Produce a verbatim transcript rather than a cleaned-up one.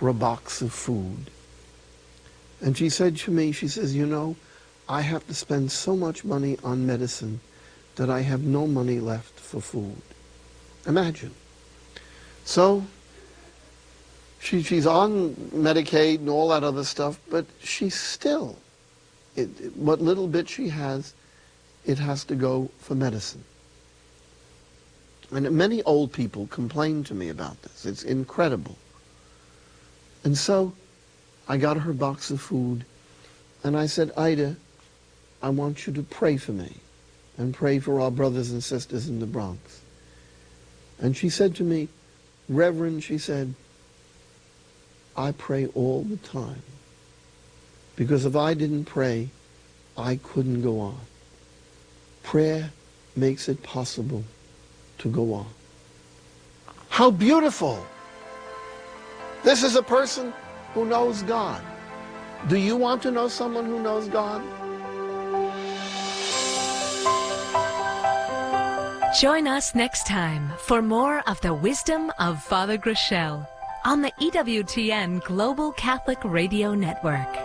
for a box of food. And she said to me, she says, you know, I have to spend so much money on medicine that I have no money left for food. Imagine. So she, she's on Medicaid and all that other stuff, but she's still, it, it, what little bit she has, it has to go for medicine. And many old people complain to me about this. It's incredible. And so I got her a box of food, and I said, Ida, I want you to pray for me and pray for our brothers and sisters in the Bronx. And she said to me, Reverend, she said, I pray all the time, because if I didn't pray, I couldn't go on. Prayer makes it possible to go on. How beautiful! This is a person who knows God. Do you want to know someone who knows God? Join us next time for more of the wisdom of Father Groeschel on the E W T N Global Catholic Radio Network.